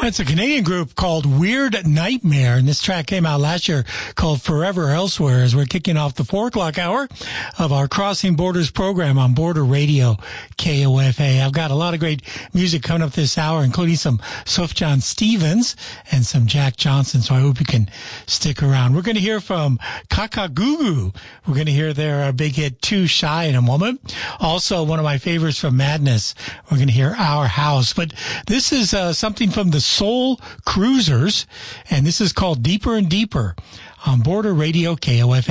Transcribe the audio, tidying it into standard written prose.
It's a Canadian group called Weird Nightmare, and this track came out last year called Forever Elsewhere, as we're kicking off the 4 o'clock hour of our Crossing Borders program on Border Radio KOFA. I've got a lot of great music coming up this hour, including some Sufjan Stevens and some Jack Johnson, so I hope you can stick around. We're going to hear from Kakagugu. We're going to hear their big hit Too Shy in a moment. Also, one of my favorites from Madness, we're going to hear Our House. But this is something from the Soul Cruisers, and this is called Deeper and Deeper on Border Radio KOFA.